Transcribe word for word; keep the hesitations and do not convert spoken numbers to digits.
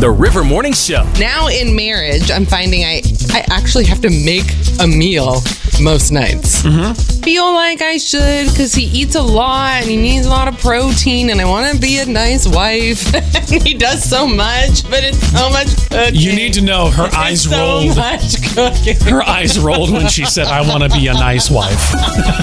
The River Morning Show. Now in marriage, I'm finding I, I actually have to make a meal most nights. Mm-hmm. Feel like I should because he eats a lot and he needs a lot of protein and I want to be a nice wife. And he does so much, but it's so much cooking. You need to know her eyes It's so rolled. much cooking. Her eyes rolled when she said, I want to be a nice wife.